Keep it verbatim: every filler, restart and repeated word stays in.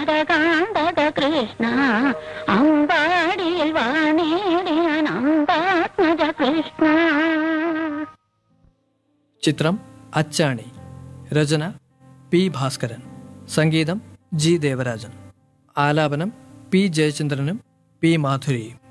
കാണ്ടക കൃഷ്ണ അമ്പാടിയിൽ വാണേടിയ നമ്പാത്മജ കൃഷ്ണ. ചിത്രം അച്ചാണി. രചന പി ഭാസ്കരൻ. സംഗീതം ജി ദേവരാജൻ. ആലാപനം പി ജയചന്ദ്രനും പി മാധുരിയും.